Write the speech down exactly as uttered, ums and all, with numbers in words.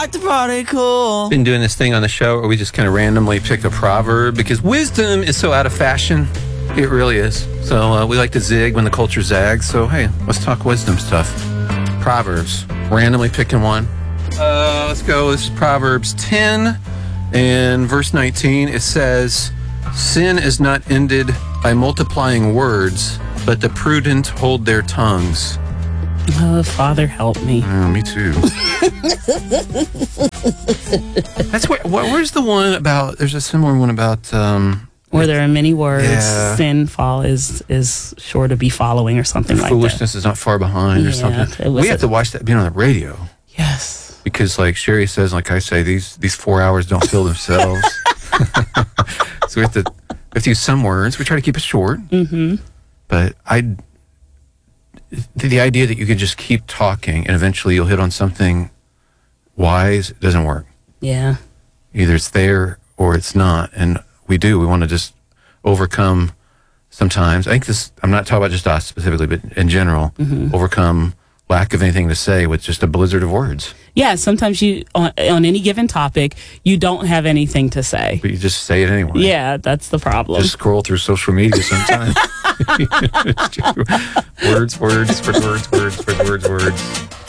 like the party cool. Been doing this thing on the show where we just kind of randomly pick a proverb because wisdom is so out of fashion. It really is. So uh, we like to zig when the culture zags. So hey, let's talk wisdom stuff. Proverbs. Randomly picking one. Uh, let's go. This is Proverbs ten and verse nineteen. It says, sin is not ended by multiplying words, but the prudent hold their tongues. Oh, Father, help me. Oh, me too. That's where, where's the one about, there's a similar one about... Um, Where there are many words, yeah. sin fall is is sure to be following or something like that. Foolishness is not far behind or Yeah, something. it was We have a- to watch that being on the radio. Yes. Because like Sherry says, like I say, these these four hours don't fill themselves. So we have to we have to use some words. We try to keep it short. Mm-hmm. But I, the, the idea that you can just keep talking and eventually you'll hit on something wise doesn't work. Yeah. Either it's there or it's not. And we do. We want to just overcome sometimes. I think this, I'm not talking about just us specifically, but in general, Mm-hmm. overcome lack of anything to say with just a blizzard of words. Yeah, sometimes you, on, on any given topic, you don't have anything to say. But you just say it anyway. Yeah, that's the problem. Just scroll through social media sometimes. Words, words, words, words, words, words, words.